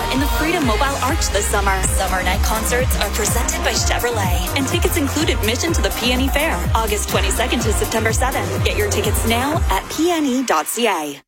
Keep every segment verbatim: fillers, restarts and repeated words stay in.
in the Freedom Mobile Arch this summer. Summer night concerts are presented by Chevrolet, and tickets include admission to the P N E Fair, August twenty-second to September seventh. Get your tickets now at P N E dot C A.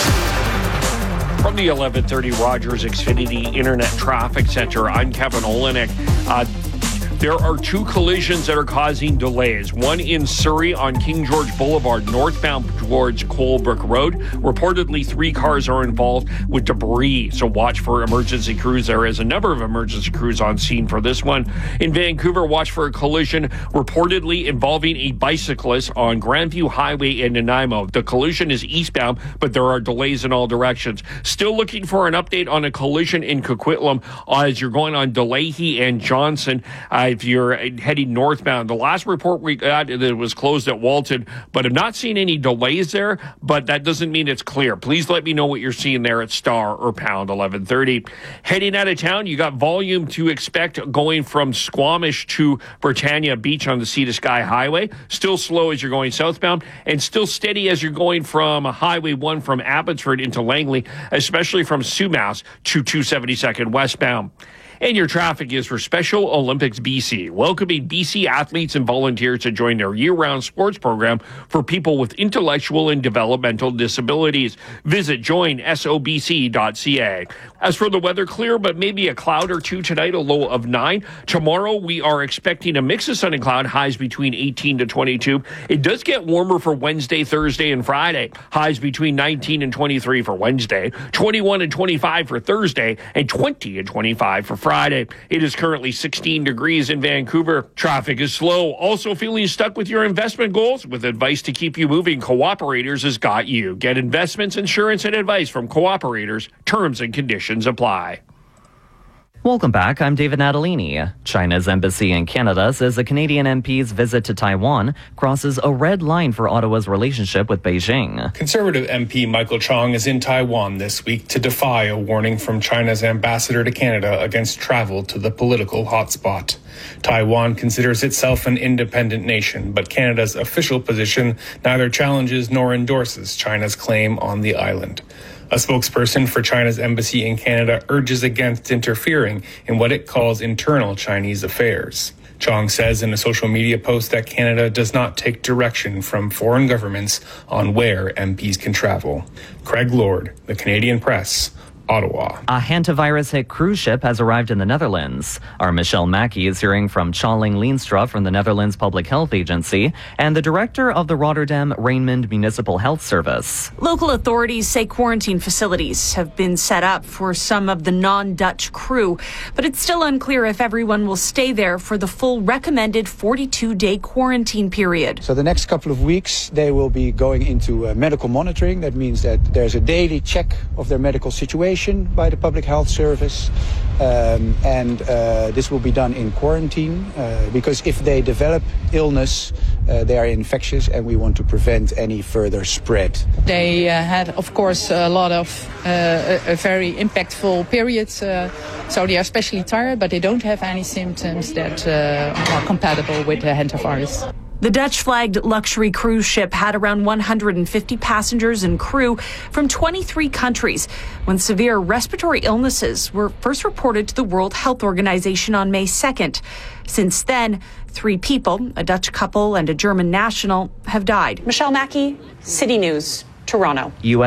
From the eleven thirty Rogers Xfinity Internet Traffic Center, I'm Kevin Olenek. Uh, There are two collisions that are causing delays. One in Surrey on King George Boulevard, northbound towards Colebrook Road. Reportedly, three cars are involved with debris, so watch for emergency crews. There is a number of emergency crews on scene for this one. In Vancouver, watch for a collision reportedly involving a bicyclist on Grandview Highway in Nanaimo. The collision is eastbound, but there are delays in all directions. Still looking for an update on a collision in Coquitlam as you're going on DeLahey and Johnson. Uh, if you're heading northbound. The last report we got, that it was closed at Walton, but I'm not seeing any delays there, but that doesn't mean it's clear. Please let me know what you're seeing there at star or pound eleven thirty. Heading out of town, you got volume to expect going from Squamish to Britannia Beach on the Sea to Sky Highway. Still slow as you're going southbound, and still steady as you're going from Highway one from Abbotsford into Langley, especially from Sumas to two seventy-second westbound. And your traffic is for Special Olympics B C, welcoming B C athletes and volunteers to join their year-round sports program for people with intellectual and developmental disabilities. Visit join S O B C dot C A. As for the weather, clear, but maybe a cloud or two tonight, a low of nine. Tomorrow, we are expecting a mix of sun and cloud, highs between eighteen to twenty-two. It does get warmer for Wednesday, Thursday, and Friday. Highs between nineteen and twenty-three for Wednesday, twenty-one and twenty-five for Thursday, and twenty and twenty-five for Friday. It is currently sixteen degrees in Vancouver. Traffic is slow. Also feeling stuck with your investment goals? With advice to keep you moving, Cooperators has got you. Get investments, insurance, and advice from Cooperators. Terms and conditions apply. Welcome back. I'm David Natalini. China's embassy in Canada says a Canadian M P's visit to Taiwan crosses a red line for Ottawa's relationship with Beijing. Conservative M P Michael Chong is in Taiwan this week to defy a warning from China's ambassador to Canada against travel to the political hotspot. Taiwan considers itself an independent nation, but Canada's official position neither challenges nor endorses China's claim on the island. A spokesperson for China's embassy in Canada urges against interfering in what it calls internal Chinese affairs. Chong says in a social media post that Canada does not take direction from foreign governments on where M Ps can travel. Craig Lord, The Canadian Press, Ottawa. A hantavirus-hit cruise ship has arrived in the Netherlands. Our Michelle Mackey is hearing from Tjalling Leenstra from the Netherlands Public Health Agency and the director of the Rotterdam Rijnmond Municipal Health Service. Local authorities say quarantine facilities have been set up for some of the non-Dutch crew, but it's still unclear if everyone will stay there for the full recommended forty-two day quarantine period. So the next couple of weeks, they will be going into uh, medical monitoring. That means that there's a daily check of their medical situation by the Public Health Service, um, and uh, this will be done in quarantine uh, because if they develop illness, uh, they are infectious and we want to prevent any further spread. They uh, had, of course, a lot of uh, a, a very impactful period, uh, so they are especially tired, but they don't have any symptoms that uh, are compatible with the hantavirus. The Dutch-flagged luxury cruise ship had around one hundred fifty passengers and crew from twenty-three countries when severe respiratory illnesses were first reported to the World Health Organization on May second. Since then, three people, a Dutch couple and a German national, have died. Michelle Mackey, City News, Toronto. U S